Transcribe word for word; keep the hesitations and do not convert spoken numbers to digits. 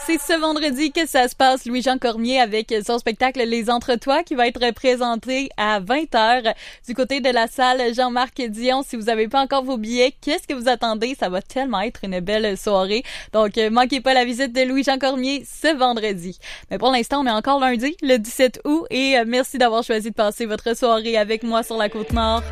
C'est ce vendredi que ça se passe, Louis-Jean Cormier, avec son spectacle Les Entre-Toi qui va être présenté à vingt heures du côté de la salle Jean-Marc Dion. Si vous n'avez pas encore vos billets, qu'est-ce que vous attendez? Ça va tellement être une belle soirée. Donc, euh, manquez pas la visite de Louis-Jean Cormier ce vendredi. Mais pour l'instant, on est encore lundi, le dix-sept août, et euh, merci d'avoir choisi de passer votre soirée avec moi sur la Côte-Nord.